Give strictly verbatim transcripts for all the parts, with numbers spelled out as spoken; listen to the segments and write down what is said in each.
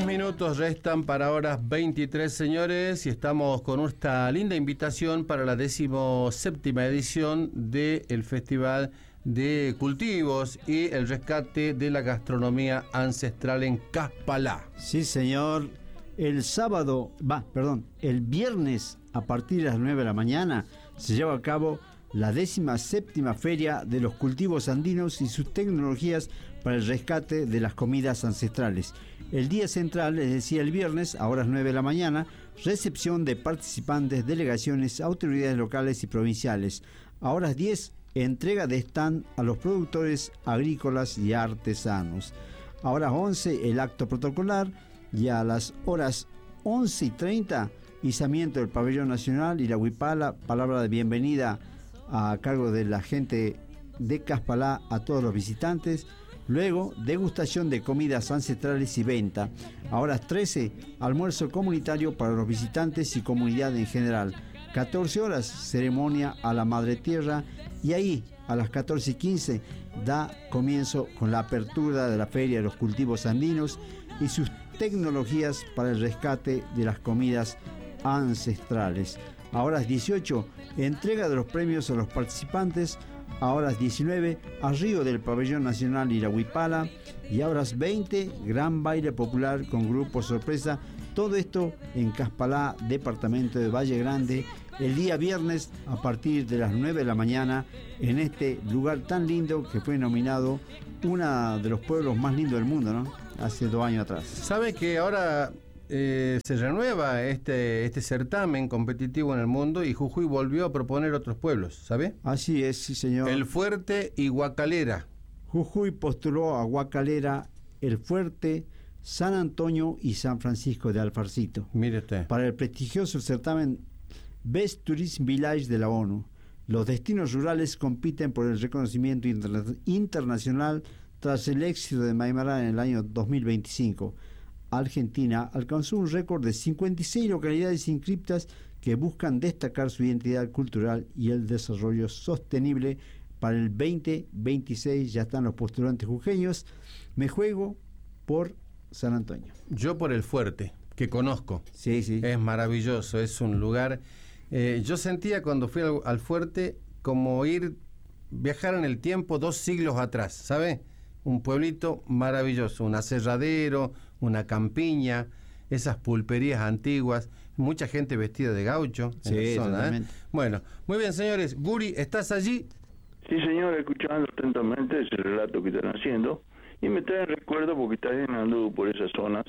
diez minutos restan para horas veintitrés, señores, y estamos con esta linda invitación para la decimoséptima edición del Festival de Cultivos y el Rescate de la Gastronomía Ancestral en Caspalá. Sí, señor. El sábado, va, perdón, el viernes a partir de las nueve de la mañana se lleva a cabo la décima séptima Feria de los Cultivos Andinos y sus tecnologías para el rescate de las comidas ancestrales. El día central, es decir, el viernes a horas nueve de la mañana, recepción de participantes, delegaciones, autoridades locales y provinciales. A horas diez, entrega de stand a los productores agrícolas y artesanos. A horas once, el acto protocolar, y a las horas once y treinta, izamiento del pabellón nacional y la huipala, palabra de bienvenida a cargo de la gente de Caspalá a todos los visitantes. Luego, degustación de comidas ancestrales y venta. A horas trece, almuerzo comunitario para los visitantes y comunidad en general. catorce horas, ceremonia a la Madre Tierra. Y ahí, a las catorce y quince, da comienzo con la apertura de la Feria de los Cultivos Andinos y sus tecnologías para el rescate de las comidas ancestrales. A horas dieciocho, entrega de los premios a los participantes. A horas diecinueve, arribo del pabellón nacional y la huipala. Y a horas veinte, gran baile popular con grupo sorpresa. Todo esto en Caspalá, departamento de Valle Grande, el día viernes a partir de las nueve de la mañana, en este lugar tan lindo que fue nominado uno de los pueblos más lindos del mundo, ¿no? Hace dos años atrás. ¿Sabe que ahora eh, se renueva este, este certamen competitivo en el mundo y Jujuy volvió a proponer otros pueblos, ¿sabe? Así es, sí, señor. El Fuerte y Guacalera. Jujuy postuló a Guacalera, El Fuerte, San Antonio y San Francisco de Alfarcito. Mire usted. Para el prestigioso certamen Best Tourism Village de la ONU. Los destinos rurales compiten por el reconocimiento interna- internacional tras el éxito de Maimará en el año dos mil veinticinco. Argentina alcanzó un récord de cincuenta y seis localidades inscriptas que buscan destacar su identidad cultural y el desarrollo sostenible. Para el veinte veintiséis ya están los postulantes jujeños. Me juego por San Antonio. Yo por El Fuerte, que conozco. Sí, sí. Es maravilloso, es un lugar... Eh, yo sentía cuando fui al, al Fuerte como ir, viajar en el tiempo dos siglos atrás, ¿sabe? Un pueblito maravilloso, un aserradero, una campiña, esas pulperías antiguas, mucha gente vestida de gaucho en sí, la zona, totalmente. ¿eh? Bueno, muy bien, señores. Guri, ¿estás allí? Sí, señor, escuchando atentamente ese relato que están haciendo y me trae recuerdo porque también anduvo por esas zonas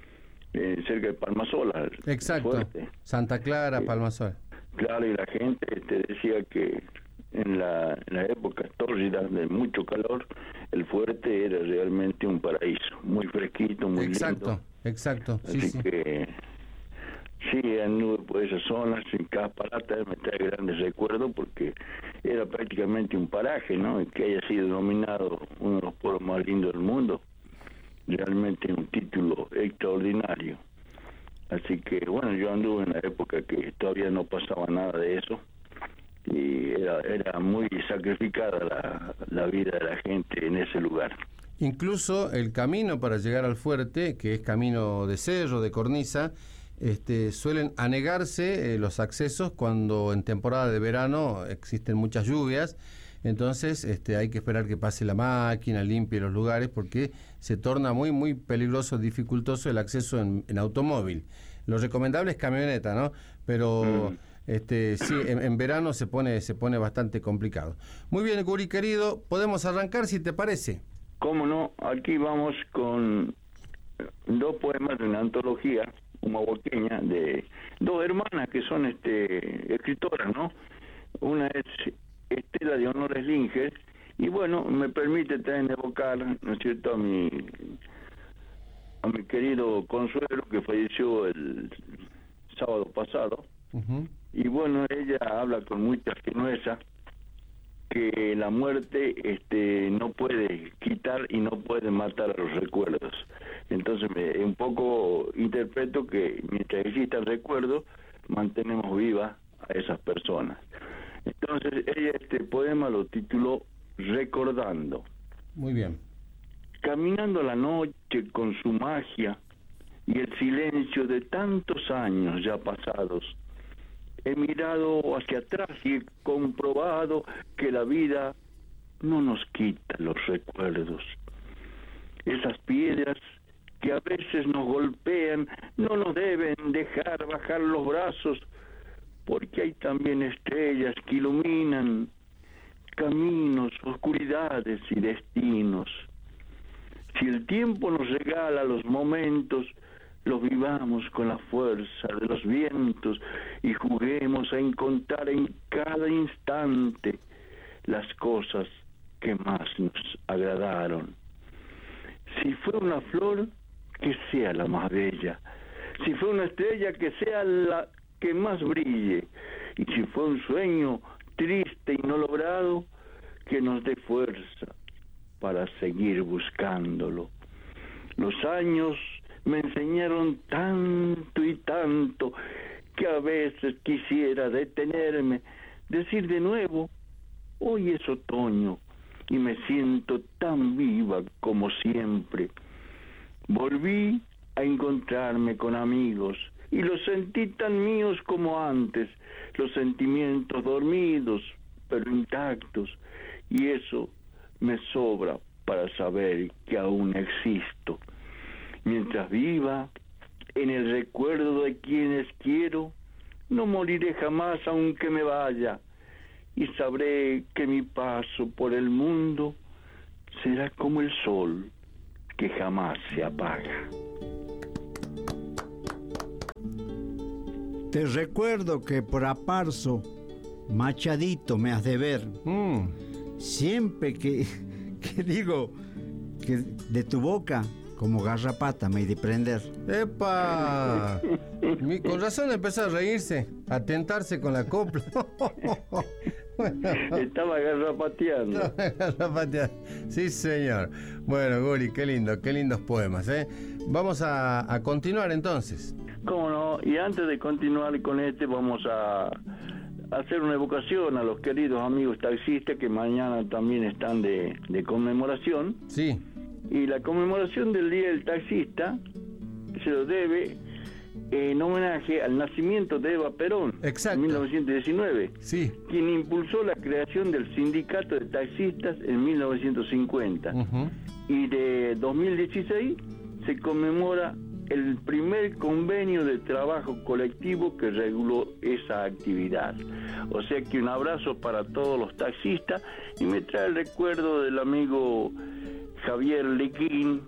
eh, cerca de Palmasola. Exacto, Fuerte. Santa Clara, Sí. Palmasola. Claro, y la gente te decía que en la, en la época tórrida de mucho calor, el Fuerte era realmente un paraíso, muy fresquito, muy Exacto, lindo. exacto, sí, Así sí. que sí, anduve por esas zonas, en Caspalá me trae grandes recuerdos porque era prácticamente un paraje, ¿no? Y que haya sido nominado uno de los pueblos más lindos del mundo, realmente un título extraordinario. Así que bueno, yo anduve en la época que todavía no pasaba nada de eso y era, era muy sacrificada la, la vida de la gente en ese lugar. Incluso el camino para llegar al Fuerte, que es camino de cerro, de cornisa, este, suelen anegarse eh, los accesos cuando en temporada de verano existen muchas lluvias. Entonces este, hay que esperar que pase la máquina, limpie los lugares, porque se torna muy, muy peligroso, dificultoso el acceso en, en automóvil. Lo recomendable es camioneta, ¿no? Pero mm. este, sí, en, en verano se pone, se pone bastante complicado. Muy bien, Guri querido, podemos arrancar si te parece. Cómo no, aquí vamos con dos poemas de una antología humahuaqueña de dos hermanas que son este escritoras, ¿no? Una es Estela de Honores Linger, y bueno, me permite también evocar, ¿no es cierto?, a mi a mi querido Consuelo, que falleció el sábado pasado. Uh-huh. Y bueno, ella habla con mucha firmeza que la muerte este no puede quitar y no puede matar a los recuerdos. Entonces me, un poco interpreto que mientras exista el recuerdo, mantenemos viva a esas personas. Entonces ella este poema lo tituló Recordando. Muy bien. Caminando la noche con su magia, y el silencio de tantos años ya pasados. He mirado hacia atrás y he comprobado que la vida no nos quita los recuerdos. Esas piedras que a veces nos golpean no nos deben dejar bajar los brazos, porque hay también estrellas que iluminan caminos, oscuridades y destinos. Si el tiempo nos regala los momentos, los vivamos con la fuerza de los vientos y juguemos a encontrar en cada instante las cosas que más nos agradaron. Si fue una flor, que sea la más bella. Si fue una estrella, que sea la que más brille. Y si fue un sueño triste y no logrado, que nos dé fuerza para seguir buscándolo. Los años me enseñaron tanto y tanto que a veces quisiera detenerme, decir de nuevo, hoy es otoño y me siento tan viva como siempre. Volví a encontrarme con amigos y los sentí tan míos como antes, los sentimientos dormidos pero intactos, y eso me sobra para saber que aún existo. Mientras viva en el recuerdo de quienes quiero, no moriré jamás aunque me vaya, y sabré que mi paso por el mundo será como el sol que jamás se apaga. Te recuerdo que por aparso, machadito me has de ver. Mm. Siempre que, que digo que de tu boca, como garrapata me he de prender. ¡Epa! Mi, con razón empezó a reírse, a tentarse con la copla. Bueno. Estaba garrapateando. Estaba garrapateando. Sí, señor. Bueno, Guri, qué lindo, qué lindos poemas, ¿eh? Vamos a, a continuar entonces. ¿Cómo no? Y antes de continuar con este, vamos a hacer una evocación a los queridos amigos taxistas que mañana también están de, de conmemoración. Sí. Y la conmemoración del Día del Taxista se lo debe en homenaje al nacimiento de Eva Perón. Exacto. En mil novecientos diecinueve. Sí. Quien impulsó la creación del Sindicato de Taxistas en mil novecientos cincuenta. Uh-huh. Y de dos mil dieciséis se conmemora el primer convenio de trabajo colectivo que reguló esa actividad. O sea que un abrazo para todos los taxistas, y me trae el recuerdo del amigo Javier Lequín,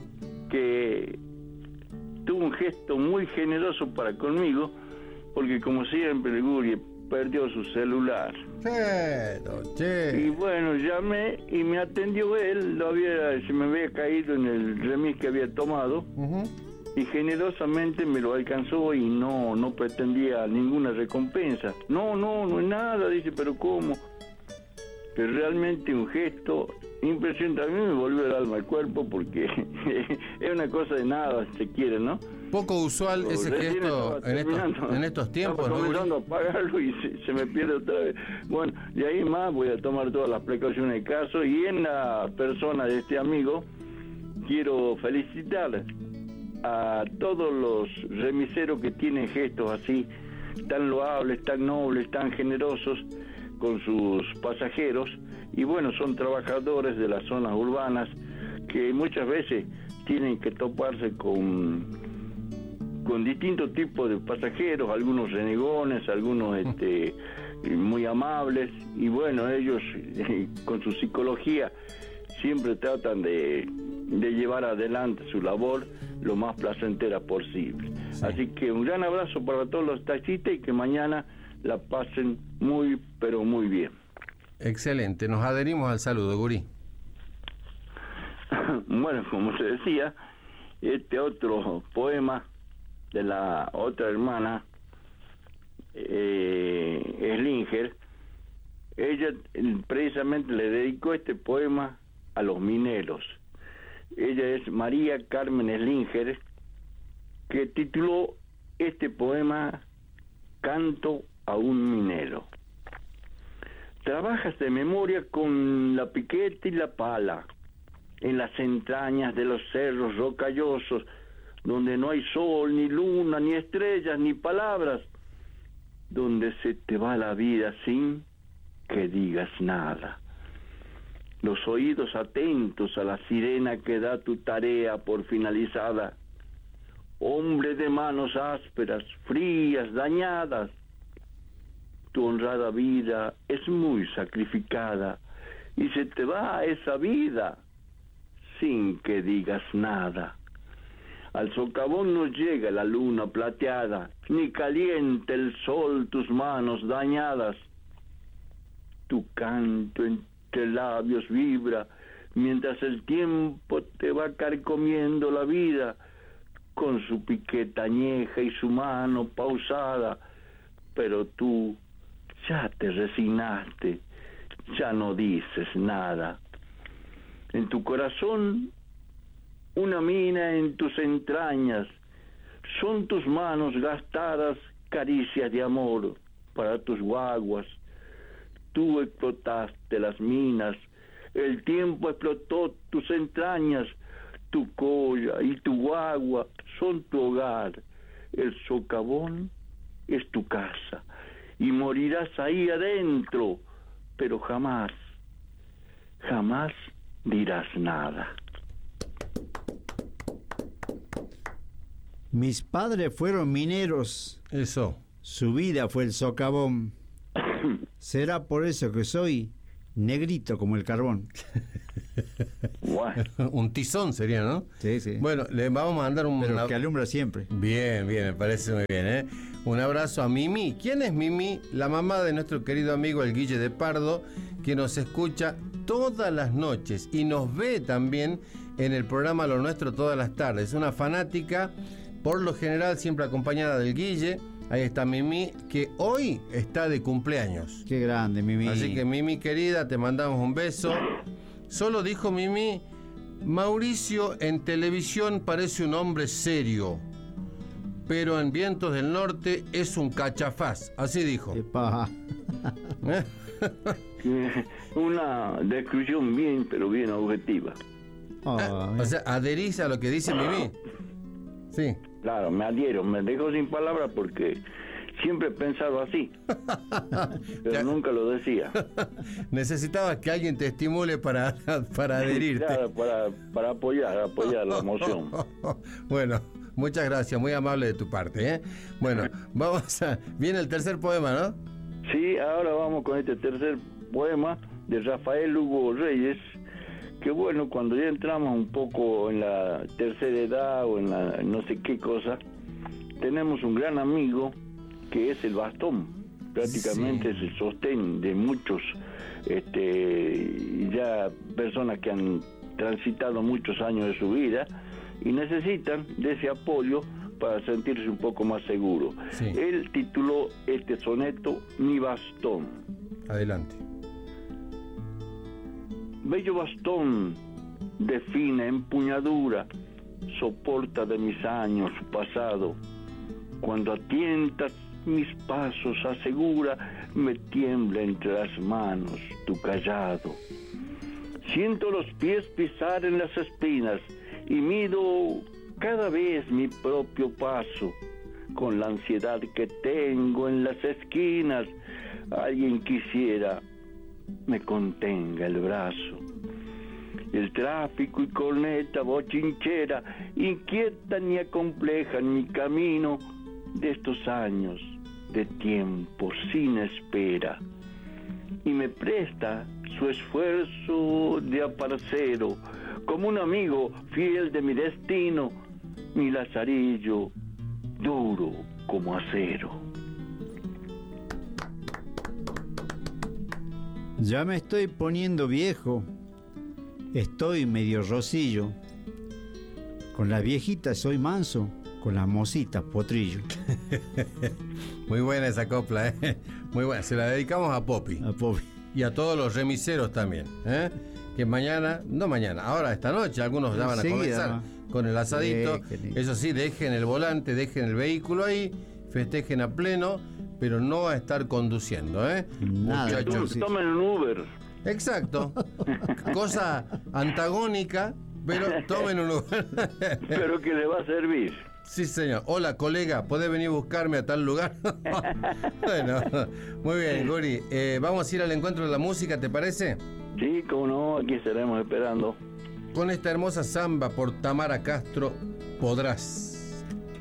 que tuvo un gesto muy generoso para conmigo, porque como siempre el Guri perdió su celular. Pero, che. Y bueno, llamé y me atendió él, lo había, se me había caído en el remis que había tomado. Uh-huh. Y generosamente me lo alcanzó y no no pretendía ninguna recompensa. No, no, no es nada, dice, pero ¿cómo? Pero realmente un gesto impresionante. A mí me volvió el alma al cuerpo, porque es una cosa de nada, si se quiere, ¿no? Poco usual ese gesto en estos, en estos tiempos, ¿no? Estaba comenzando ¿no? a apagarlo y se, se me pierde otra vez. Bueno, de ahí más voy a tomar todas las precauciones del caso, y en la persona de este amigo quiero felicitar a todos los remiseros que tienen gestos así, tan loables, tan nobles, tan generosos con sus pasajeros. Y bueno, son trabajadores de las zonas urbanas que muchas veces tienen que toparse con con distintos tipos de pasajeros, algunos renegones, algunos este muy amables, y bueno, ellos con su psicología siempre tratan de, de llevar adelante su labor lo más placentera posible. Sí. Así que un gran abrazo para todos los taxistas y que mañana la pasen muy, pero muy bien. Excelente, nos adherimos al saludo, Guri. Bueno, como se decía, este otro poema de la otra hermana, eh, Slinger, ella precisamente le dedicó este poema a los mineros. Ella es María Carmen Slinger, que tituló este poema Canto a un minero. Trabajas de memoria con la piqueta y la pala en las entrañas de los cerros rocallosos, donde no hay sol, ni luna, ni estrellas, ni palabras, donde se te va la vida sin que digas nada. Los oídos atentos a la sirena que da tu tarea por finalizada. Hombre de manos ásperas, frías, dañadas. Tu honrada vida es muy sacrificada y se te va esa vida sin que digas nada. Al socavón no llega la luna plateada, ni caliente el sol tus manos dañadas. Tu canto entre labios vibra, mientras el tiempo te va carcomiendo la vida, con su piqueta añeja y su mano pausada. Pero tú ya te resignaste, ya no dices nada. En tu corazón una mina en tus entrañas, son tus manos gastadas caricias de amor para tus guaguas. Tú explotaste las minas, el tiempo explotó tus entrañas, tu colla y tu guagua son tu hogar, el socavón es tu casa y morirás ahí adentro, pero jamás, jamás dirás nada. Mis padres fueron mineros. Eso. Su vida fue el socavón. Será por eso que soy negrito como el carbón. Bueno. Un tizón sería, ¿no? Sí, sí. Bueno, le vamos a mandar un... Pero una... que alumbra siempre. Bien, bien, me parece muy bien, ¿eh? Un abrazo a Mimi. ¿Quién es Mimi? La mamá de nuestro querido amigo el Guille de Pardo, que nos escucha todas las noches y nos ve también en el programa Lo Nuestro todas las tardes. Una fanática, por lo general siempre acompañada del Guille. Ahí está Mimi, que hoy está de cumpleaños. Qué grande, Mimi. Así que Mimi querida, te mandamos un beso. Solo dijo Mimi, Mauricio en televisión parece un hombre serio, pero en Vientos del Norte es un cachafaz. Así dijo. Epa. ¿Eh? Una descripción bien, pero bien objetiva. Oh, Ah, o sea, adherís a lo que dice Mimi. Sí. Claro, me adhiero, me dejo sin palabras porque siempre he pensado así, pero Ya. nunca lo decía. Necesitabas que alguien te estimule para, para adherirte. Claro, para, para apoyar, apoyar la emoción. Bueno, muchas gracias, muy amable de tu parte, ¿eh? Bueno, vamos a... Viene el tercer poema, ¿no? Sí, ahora vamos con este tercer poema de Rafael Hugo Reyes, que bueno, cuando ya entramos un poco en la tercera edad o en la no sé qué cosa, tenemos un gran amigo que es el bastón, prácticamente Sí. es el sostén de muchos este, ya personas que han transitado muchos años de su vida y necesitan de ese apoyo para sentirse un poco más seguros. Sí. Él tituló este soneto Mi bastón. Adelante. Bello bastón de fina empuñadura, soporta de mis años pasado. Cuando atientas mis pasos asegura, me tiembla entre las manos tu callado. Siento los pies pisar en las espinas y mido cada vez mi propio paso. Con la ansiedad que tengo en las esquinas, alguien quisiera me contenga el brazo. El tráfico y corneta bochinchera inquietan y acomplejan mi camino de estos años de tiempo sin espera, y me presta su esfuerzo de aparcero como un amigo fiel de mi destino, mi lazarillo duro como acero. Ya me estoy poniendo viejo, estoy medio rosillo. Con las viejitas soy manso, con las mocitas potrillo. Muy buena esa copla, ¿eh? Muy buena. Se la dedicamos a Popi. A pobre. Y a todos los remiseros también, ¿eh? Que mañana, no mañana, ahora esta noche, algunos ya van a Enseguida, comenzar ¿no? con el asadito. Dejen. Eso sí, dejen el volante, dejen el vehículo ahí, festejen a pleno, pero no a estar conduciendo, ¿eh? Nada, Muchachos. Sí. Tomen un Uber. Exacto. Cosa antagónica pero tomen un lugar. Pero que le va a servir. Sí, señor. Hola, colega, ¿podés venir a buscarme a tal lugar? Bueno, muy bien, Guri. Eh, vamos a ir al encuentro de la música, ¿te parece? Sí, como no, aquí estaremos esperando. Con esta hermosa samba por Tamara Castro, Podrás.